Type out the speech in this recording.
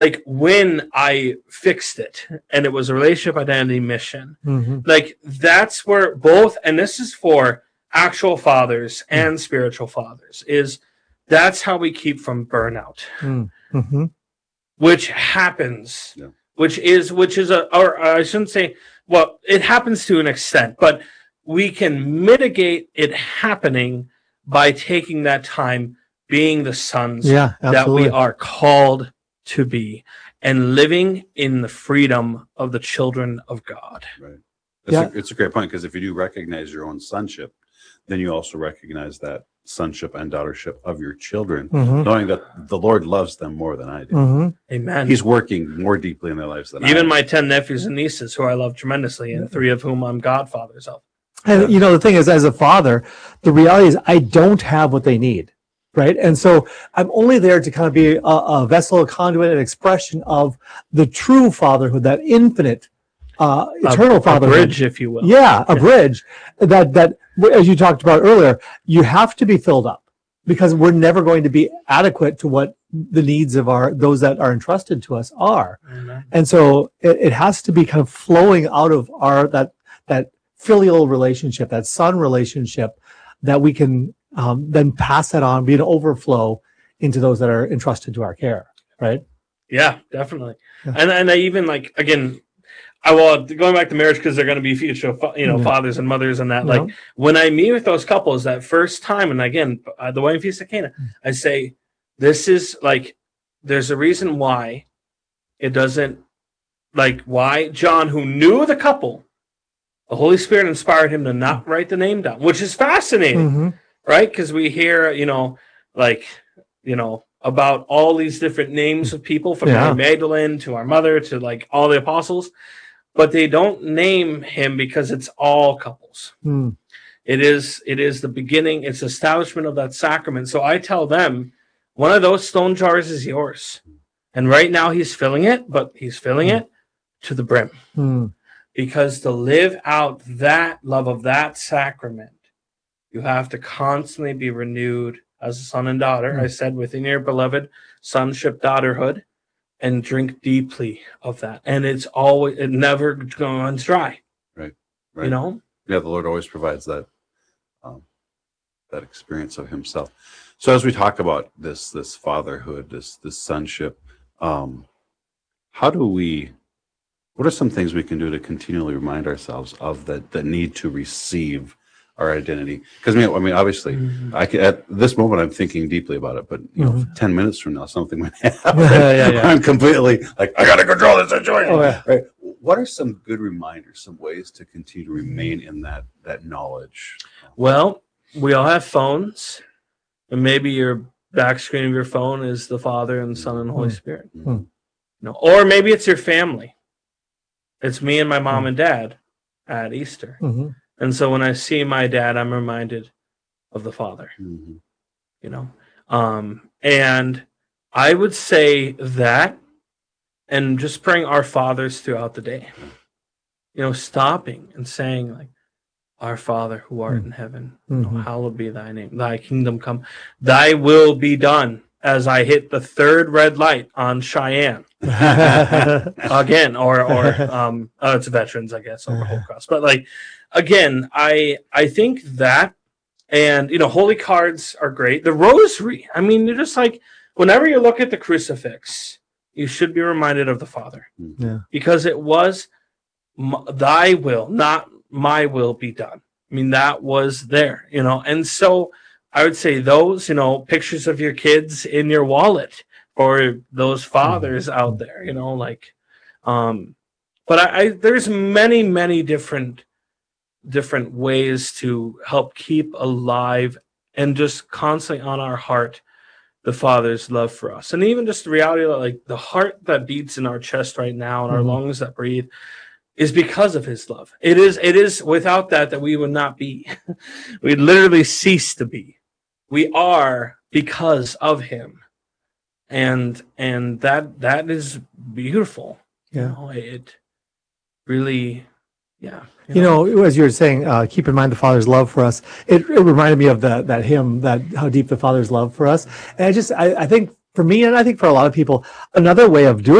like when I fixed it and it was a relationship, identity, mission, like that's where both, and this is for actual fathers and spiritual fathers, is that's how we keep from burnout, which happens, which is or I shouldn't say, well, it happens to an extent, but we can mitigate it happening by taking that time being the sons that we are called to be and living in the freedom of the children of God. Right. It's a great point, because if you do recognize your own sonship, then you also recognize that sonship and daughtership of your children, knowing that the Lord loves them more than I do. Amen. He's working more deeply in their lives than even I my 10 nephews and nieces, who I love tremendously, and 3 of whom I'm godfathers of. And the thing is, as a father, the reality is I don't have what they need. Right. And so I'm only there to kind of be a vessel, a conduit, an expression of the true fatherhood, that infinite, eternal fatherhood. A bridge, if you will. Yeah, a bridge that, as you talked about earlier, you have to be filled up, because we're never going to be adequate to what the needs of those that are entrusted to us are. And so it has to be kind of flowing out of that filial relationship, that son relationship, that we can then pass that on, be an overflow into those that are entrusted to our care, right? Yeah, definitely. And I even, like, again, going back to marriage, because they're going to be future, fathers and mothers and that. Like, when I meet with those couples that first time, and again, the wedding feast at Cana, I say, this is like, there's a reason why it doesn't, like, why John, who knew the couple, the Holy Spirit inspired him to not write the name down, which is fascinating. Right? Because we hear, about all these different names of people, from Mary Magdalene to our mother to like all the apostles, but they don't name him because it's all couples. It is the beginning. It's establishment of that sacrament. So I tell them, one of those stone jars is yours. And right now he's filling it, but he's filling it to the brim. Because to live out that love of that sacrament, you have to constantly be renewed as a son and daughter. I said, within your beloved sonship, daughterhood, and drink deeply of that. And it never goes dry. Right. Yeah, the Lord always provides that that experience of himself. So as we talk about this fatherhood, this sonship, what are some things we can do to continually remind ourselves of that need to receive our identity? Because I mean, obviously, at this moment I'm thinking deeply about it, but 10 minutes from now something might happen. I'm completely like, I gotta control this situation. Right? What are some good reminders, some ways to continue to remain in that knowledge? Well, we all have phones, and maybe your back screen of your phone is the Father and Son and Holy Spirit. Or maybe it's your family. It's me and my mom and dad at Easter. And so when I see my dad, I'm reminded of the Father, and I would say that, and just praying our fathers throughout the day, stopping and saying, like, our Father who art in heaven, hallowed be thy name, thy kingdom come, thy will be done, as I hit the 3rd red light on Cheyenne again, or it's veterans, I guess, over Holy Cross. But like, again, I think that, and holy cards are great. The rosary, I mean, you're just like, whenever you look at the crucifix, you should be reminded of the Father, because it was thy will, not my will, be done. I mean, that was there, and so I would say those, pictures of your kids in your wallet for those fathers out there, but there's many, many different ways to help keep alive and just constantly on our heart the Father's love for us. And even just the reality that, like, the heart that beats in our chest right now and our lungs that breathe is because of his love. It is without that we would not be. We'd literally cease to be. We are because of him. And that is beautiful. It really, as you were saying, keep in mind the Father's love for us. It reminded me of that hymn, that how deep the Father's love for us. And I think for me, and I think for a lot of people, another way of doing